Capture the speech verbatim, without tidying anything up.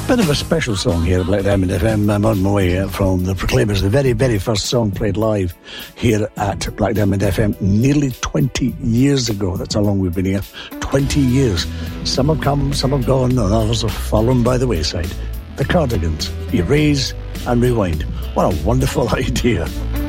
Bit of a special song here at Black Diamond F M. I'm on my way from the Proclaimers, the very, very first song played live here at Black Diamond F M nearly twenty years ago. That's how long we've been here. twenty years. Some have come, some have gone, and others have fallen by the wayside. The Cardigans, Erase and Rewind. What a wonderful idea.